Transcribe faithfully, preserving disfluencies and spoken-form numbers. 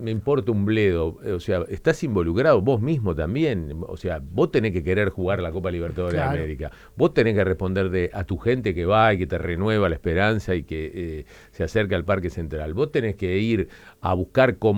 me importa un bledo. O sea, estás involucrado vos mismo también. O sea, vos tenés que querer jugar la Copa Libertadores Claro. de América. Vos tenés que responder de, a tu gente que va y que te renueva la esperanza y que eh, se acerca al Parque Central. Vos tenés que ir a buscar cómo